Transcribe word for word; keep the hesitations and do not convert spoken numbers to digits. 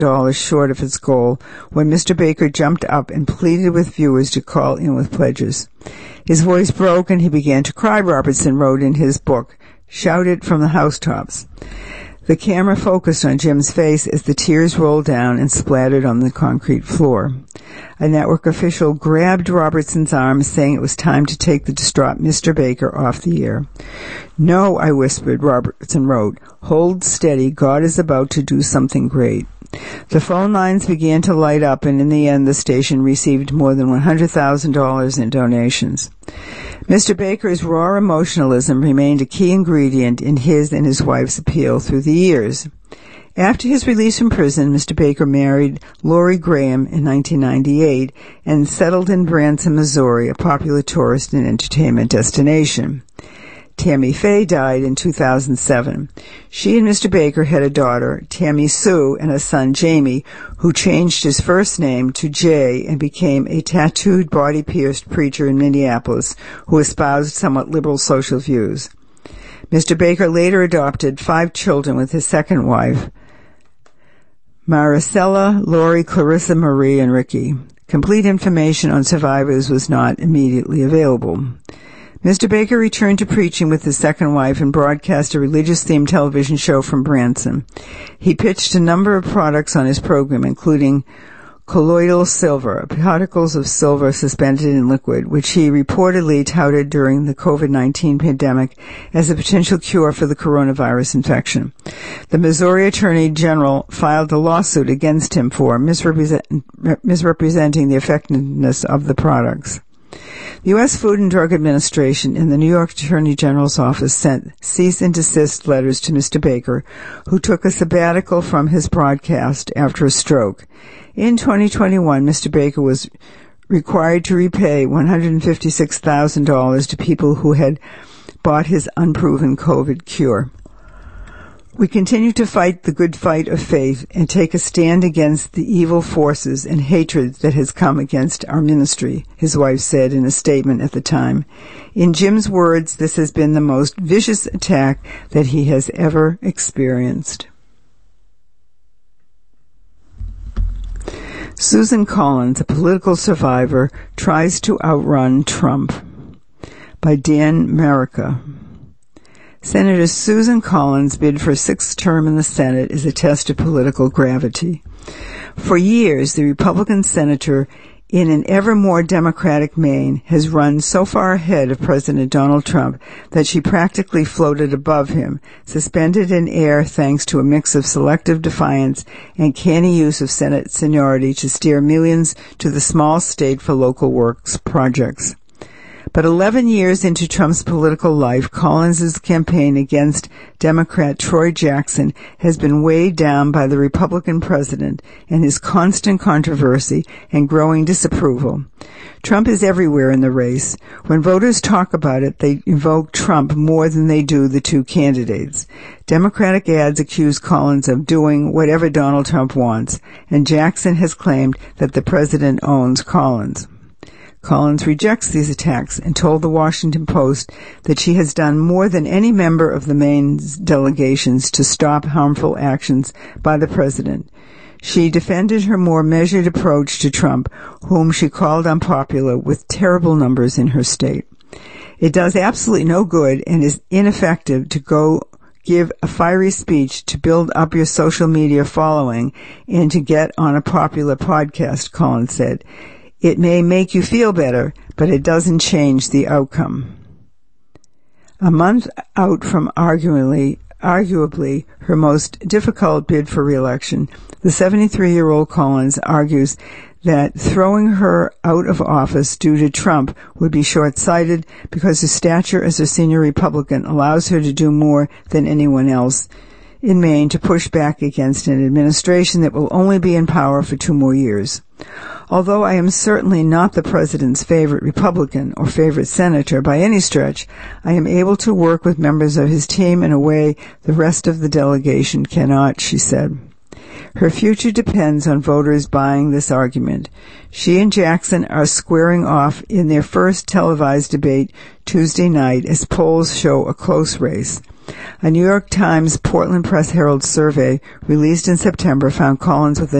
dollars short of its goal when Mister Baker jumped up and pleaded with viewers to call in with pledges. His voice broke and he began to cry, Robertson wrote in his book, shouted from the housetops. The camera focused on Jim's face as the tears rolled down and splattered on the concrete floor. A network official grabbed Robertson's arm, saying it was time to take the distraught Mister Baker off the air. No, I whispered, Robertson wrote. Hold steady. God is about to do something great. The phone lines began to light up, and in the end the station received more than one hundred thousand dollars in donations. Mister Baker's raw emotionalism remained a key ingredient in his and his wife's appeal through the years. After his release from prison, Mister Baker married Lori Graham in nineteen ninety-eight and settled in Branson, Missouri, a popular tourist and entertainment destination. Tammy Faye died in two thousand seven. She and Mister Baker had a daughter, Tammy Sue, and a son, Jamie, who changed his first name to Jay and became a tattooed, body-pierced preacher in Minneapolis who espoused somewhat liberal social views. Mister Baker later adopted five children with his second wife, Maricela, Lori, Clarissa, Marie, and Ricky. Complete information on survivors was not immediately available. Mister Baker returned to preaching with his second wife and broadcast a religious-themed television show from Branson. He pitched a number of products on his program, including colloidal silver, particles of silver suspended in liquid, which he reportedly touted during the covid nineteen pandemic as a potential cure for the coronavirus infection. The Missouri Attorney General filed a lawsuit against him for misrepresent, misrepresenting the effectiveness of the products. The U S Food and Drug Administration and the New York Attorney General's office sent cease and desist letters to Mister Baker, who took a sabbatical from his broadcast after a stroke. In twenty twenty-one, Mister Baker was required to repay one hundred fifty-six thousand dollars to people who had bought his unproven COVID cure. We continue to fight the good fight of faith and take a stand against the evil forces and hatred that has come against our ministry, his wife said in a statement at the time. In Jim's words, this has been the most vicious attack that he has ever experienced. Susan Collins, a political survivor, tries to outrun Trump, by Dan Marica. Senator Susan Collins' bid for a sixth term in the Senate is a test of political gravity. For years, the Republican senator, in an ever more Democratic Maine, has run so far ahead of President Donald Trump that she practically floated above him, suspended in air thanks to a mix of selective defiance and canny use of Senate seniority to steer millions to the small state for local works projects. But eleven years into Trump's political life, Collins' campaign against Democrat Troy Jackson has been weighed down by the Republican president and his constant controversy and growing disapproval. Trump is everywhere in the race. When voters talk about it, they invoke Trump more than they do the two candidates. Democratic ads accuse Collins of doing whatever Donald Trump wants, and Jackson has claimed that the president owns Collins. Collins rejects these attacks and told the Washington Post that she has done more than any member of the Maine's delegations to stop harmful actions by the president. She defended her more measured approach to Trump, whom she called unpopular, with terrible numbers in her state. It does absolutely no good and is ineffective to go give a fiery speech to build up your social media following and to get on a popular podcast, Collins said. It may make you feel better, but it doesn't change the outcome. A month out from arguably, arguably her most difficult bid for re-election, the seventy-three-year-old Collins argues that throwing her out of office due to Trump would be short-sighted because her stature as a senior Republican allows her to do more than anyone else in Maine to push back against an administration that will only be in power for two more years. Although I am certainly not the president's favorite Republican or favorite senator by any stretch, I am able to work with members of his team in a way the rest of the delegation cannot, she said. Her future depends on voters buying this argument. She and Jackson are squaring off in their first televised debate Tuesday night as polls show a close race. A New York Times Portland Press Herald survey released in September found Collins with a